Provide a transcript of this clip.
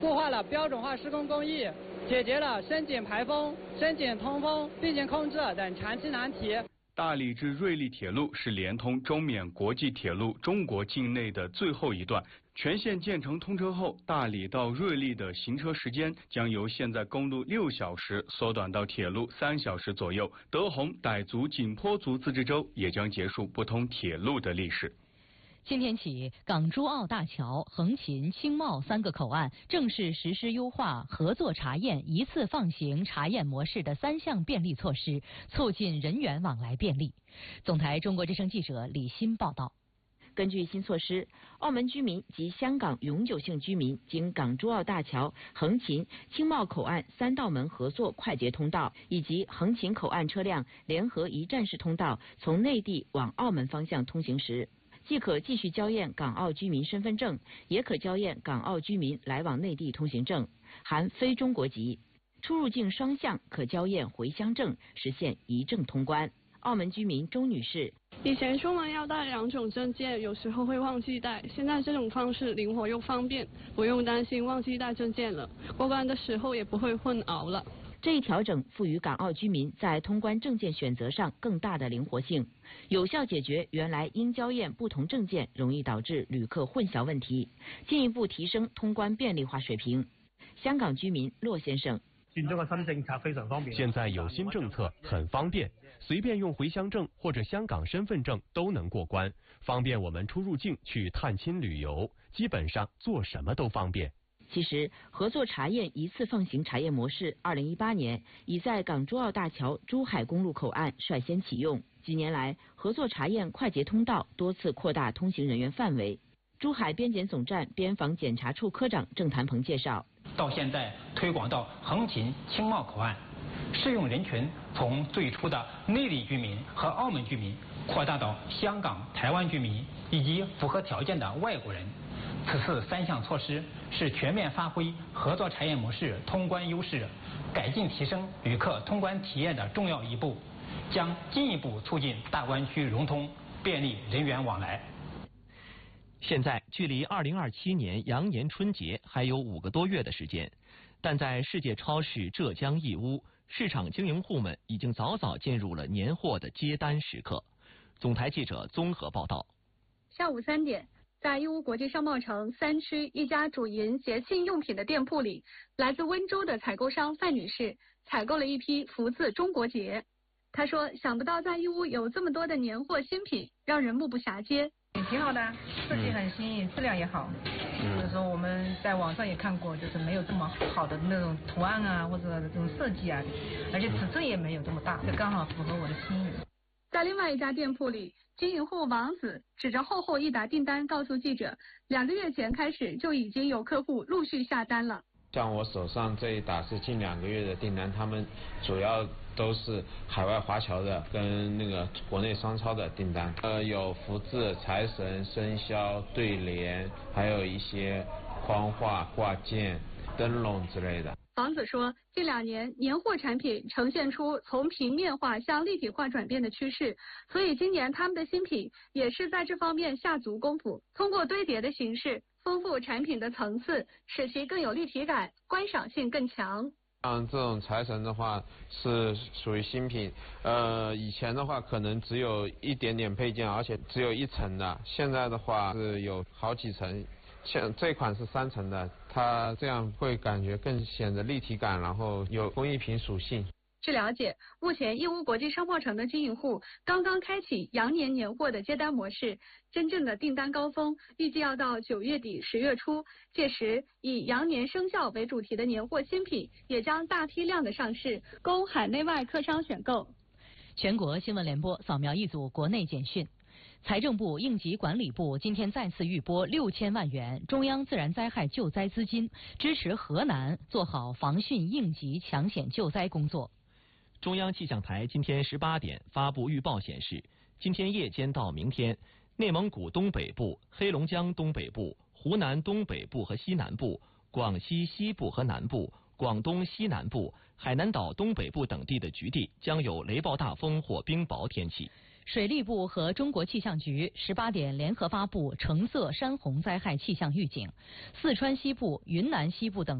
固化了标准化施工工艺，解决了深井排风、深井通风、并行控制等长期难题。 大理至瑞丽铁路是连通中缅国际铁路中国境内的最后一段。全线建成通车后，大理到瑞丽的行车时间将由现在公路6小时缩短到铁路3小时左右。德宏、傣族、景颇族自治州也将结束不通铁路的历史。 今天起，港珠澳大桥、横琴、青茂3个口岸正式实施优化合作查验、一次放行查验模式的3项便利措施，促进人员往来便利。总台中国之声记者李欣报道。 根据新措施，澳门居民及香港永久性居民经港珠澳大桥、横琴、青茂口岸3道门合作快捷通道以及横琴口岸车辆联合一站式通道从内地往澳门方向通行时，既可继续交验港澳居民身份证，也可交验港澳居民来往内地通行证，含非中国籍。出入境双向可交验回乡证，实现一证通关。澳门居民周女士： 以前出门要带2种证件，有时候会忘记带，现在这种方式灵活又方便，不用担心忘记带证件了，过关的时候也不会混淆了。 这一调整赋予港澳居民在通关证件选择上更大的灵活性，有效解决原来因交验不同证件容易导致旅客混淆问题，进一步提升通关便利化水平。香港居民骆先生： 现在有新政策，很方便，随便用回乡证或者香港身份证都能过关，方便我们出入境去探亲旅游，基本上做什么都方便。 其实，合作查验一次放行查验模式2018年已在港珠澳大桥珠海公路口岸率先启用。几年来，合作查验快捷通道多次扩大通行人员范围。珠海边检总站边防检查处科长郑谭鹏介绍， 到现在推广到横琴、青茂口岸，适用人群从最初的内地居民和澳门居民扩大到香港、台湾居民以及符合条件的外国人。此次3项措施是全面发挥合作查验模式通关优势，改进提升旅客通关体验的重要一步，将进一步促进大湾区融通，便利人员往来。 现在距离2027年羊年春节还有5个多月的时间，但在世界超市浙江义乌，市场经营户们已经早早进入了年货的接单时刻。总台记者综合报道。 下午3点，在义乌国际商贸城3区一家主营节庆用品的店铺里，来自温州的采购商范女士采购了一批福字中国结。她说，想不到在义乌有这么多的年货新品，让人目不暇接。 挺好的，设计很新颖，质量也好。就是说我们在网上也看过，就是没有这么好的那种图案啊，或者这种设计啊，而且尺寸也没有这么大，就刚好符合我的心意。 在另外一家店铺里，经营户王子指着厚厚一沓订单告诉记者，2个月前开始就已经有客户陆续下单了。 像我手上这一沓是近2个月的订单，他们主要都是海外华侨的跟那个国内商超的订单，有福字、财神、生肖、对联，还有一些框画、挂件、灯笼之类的。 王子说，近2年年货产品呈现出从平面化向立体化转变的趋势，所以今年他们的新品也是在这方面下足功夫，通过堆叠的形式丰富产品的层次，使其更有立体感，观赏性更强。 像这种财神的话是属于新品，以前的话可能只有一点点配件，而且只有1层的，现在的话是有好几层。像这款是3层的，它这样会感觉更显得立体感，然后有工艺品属性。 据了解，目前义乌国际商贸城的经营户刚刚开启羊年年货的接单模式，真正的订单高峰预计要到9月底10月初，届时以羊年生肖为主题的年货新品也将大批量的上市，供海内外客商选购。 全国新闻联播扫描一组国内简讯。财政部、应急管理部今天再次预拨6000万元中央自然灾害救灾资金，支持河南做好防汛应急抢险救灾工作。 中央气象台今天18点发布预报显示，今天夜间到明天，内蒙古东北部、黑龙江东北部、湖南东北部和西南部、广西西部和南部、广东西南部、海南岛东北部等地的局地将有雷暴大风或冰雹天气。 水利部和中国气象局18点联合发布橙色山洪灾害气象预警，四川西部、云南西部等